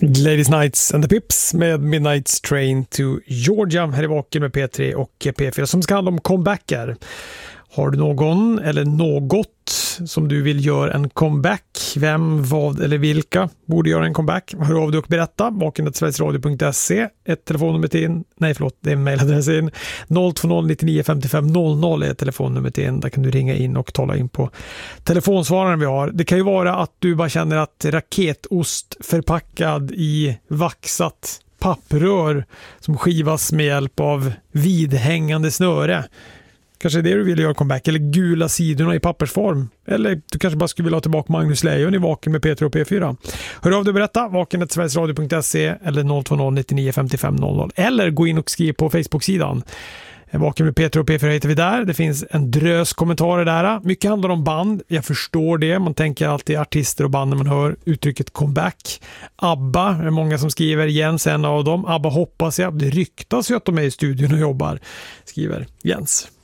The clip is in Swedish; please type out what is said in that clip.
Gladys Knights and the Pips med Midnight's Train to Georgia här i Vaken med P3 och P4 som ska handla om comebacker. Har du någon eller något som du vill göra en comeback? Vem, vad eller vilka borde göra en comeback? Hör av dig och berätta. vaken@sverigesradio.se. Ett telefonnummer till in. Nej, förlåt. Det är en mejladress in. 020 99 55 00 är telefonnummer till in. Där kan du ringa in och tala in på telefonsvararen vi har. Det kan ju vara att du bara känner att raketost förpackad i vaxat papprör som skivas med hjälp av vidhängande snöre. Kanske det du vill göra comeback, eller gula sidorna i pappersform. Eller du kanske bara skulle vilja ha tillbaka Magnus Leijon i Vaken med P3 och P4. Hör av dig och berätta, vaken@sverigesradio.se eller 020 99 55 00. Eller gå in och skriv på Facebook-sidan. Vaken med P3 och P4 heter vi där. Det finns en drös kommentarer där. Mycket handlar om band. Jag förstår det. Man tänker alltid artister och band när man hör uttrycket comeback. ABBA är många som skriver. Jens en av dem. ABBA hoppas jag. Det ryktas ju att de är i studion och jobbar. Skriver Jens.